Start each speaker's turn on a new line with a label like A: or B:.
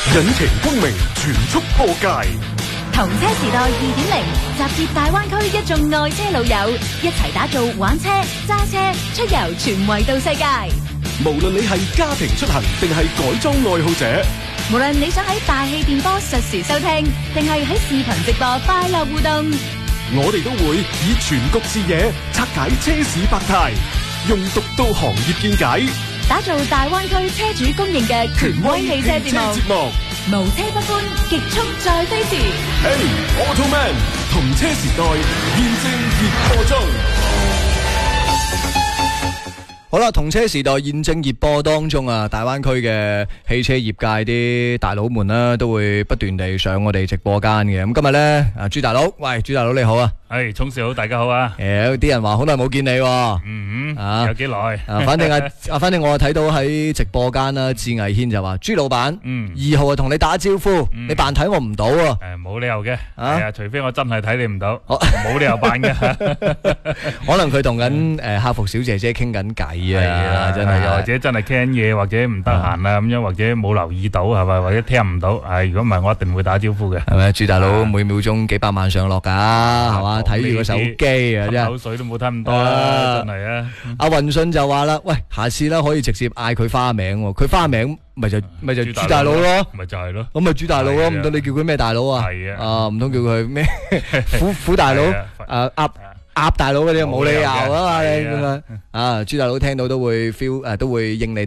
A: 引擎光明全速破界。
B: 同車時代2.0，集結大灣區一眾愛車老友，一齊打造玩車、揸車、出遊全維度世界。
A: 無論你係家庭出行定係改裝愛好者，
B: 無論你想喺大氣電波實時收聽，定係喺視頻直播快樂互動，
A: 我哋都會以全局視野拆解車市百態，用獨到行業見解，
B: 打造大灣區車主公認嘅權威汽車節目。無車不歡，極速再飛馳。
A: Hey Automan， 同車時代現正熱播中。
C: 好啦，同車時代現正熱播當中啊！大灣區嘅汽車業界啲大佬們啦，都會不斷地上我哋直播間嘅。咁今日咧，朱大佬，喂，朱大佬你好啊！
D: 聰少好，大家好啊！
C: 有啲人話好耐冇見你喎。
D: 有幾耐？
C: 反正我睇到喺直播間啦，志毅軒就話朱老闆，2號同你打招呼，你扮睇我唔到喎。
D: 冇理由嘅，係啊，除非我真係睇你唔到，冇理由扮嘅。
C: 可能佢同緊客服小姐姐傾緊偈啊，真係，
D: 或者真係傾嘢，或者唔得閒啊咁樣，或者冇留意到係咪，或者聽唔到。係如果唔係，我一定會打招呼嘅。係
C: 咪？朱大佬每秒鐘幾百萬上落㗎，係嘛？睇住個手機啊，真係口
D: 水都冇睇咁多啦，真係啊！
C: 阿運信就話啦，喂，下次啦可以直接嗌佢花名，佢花名咪就朱大佬咯，
D: 咪就係咯，
C: 咁咪朱大佬咯，唔通你叫佢咩大佬啊？
D: 係啊，
C: 唔通叫佢咩虎大佬？鴨大佬嗰啲冇理由啊嘛，你咁樣朱大佬聽到都會 feel 都會應你。